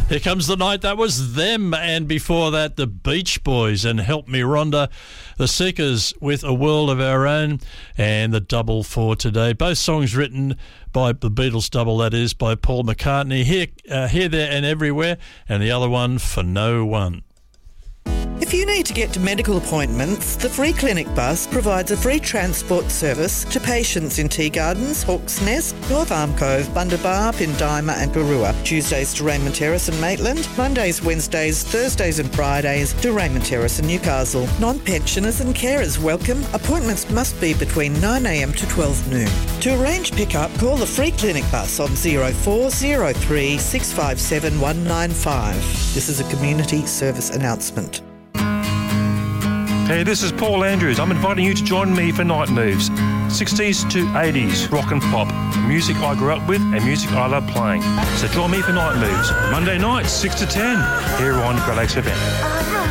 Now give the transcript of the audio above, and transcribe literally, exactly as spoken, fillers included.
Here Comes the Night. That was them. And before that, the Beach Boys and Help Me Rhonda. The Seekers with A World of Our Own. And the double for today. Both songs written by the Beatles double, that is, by Paul McCartney. Here, uh, Here, There and Everywhere. And the other one, For No One. If you need to get to medical appointments, the Free Clinic Bus provides a free transport service to patients in Tea Gardens, Hawk's Nest, North Arm Cove, Bundabar, Pindima and Garua. Tuesdays to Raymond Terrace and Maitland, Mondays, Wednesdays, Thursdays and Fridays to Raymond Terrace and Newcastle. Non-pensioners and carers welcome. Appointments must be between nine a m to twelve noon. To arrange pick-up, call the Free Clinic Bus on zero four zero three six five seven one nine five. This is a community service announcement. Hey, this is Paul Andrews. I'm inviting you to join me for Night Moves. sixties to eighties, rock and pop. Music I grew up with and music I love playing. So join me for Night Moves. Monday nights, six to ten, here on Great Lakes F M.